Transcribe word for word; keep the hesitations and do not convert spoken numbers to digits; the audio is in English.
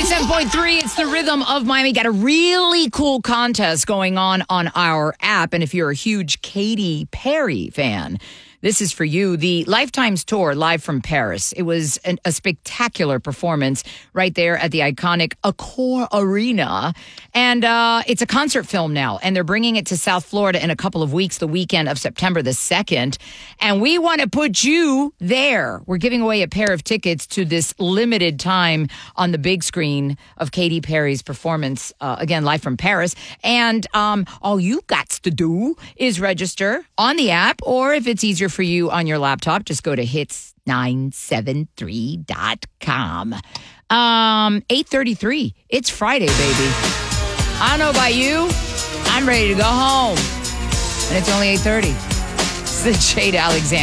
ninety-seven point three, it's the Rhythm of Miami. Got a really cool contest going on on our app. And if you're a huge Katy Perry fan, this is for you. The Lifetimes Tour live from Paris. It was an, a spectacular performance right there at the iconic Accor Arena. And uh, it's a concert film now. And they're bringing it to South Florida in a couple of weeks, the weekend of September the second. And we want to put you there. We're giving away a pair of tickets to this limited time on the big screen of Katy Perry's performance, uh, again, live from Paris. And um, all you got to do is register on the app, or if it's easier for you on your laptop, just go to hits nine seven three dot com. Um, eight thirty-three. It's Friday, baby. I don't know about you. I'm ready to go home. And it's only eight thirty. It's the Jade Alexander.